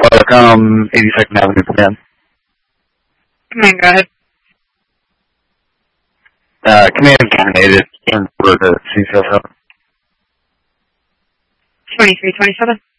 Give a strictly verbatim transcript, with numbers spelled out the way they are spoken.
Clark, um, eighty-second Avenue, command. Command, go ahead. Uh, command terminated. Turn over to C seven. twenty-three twenty-seven.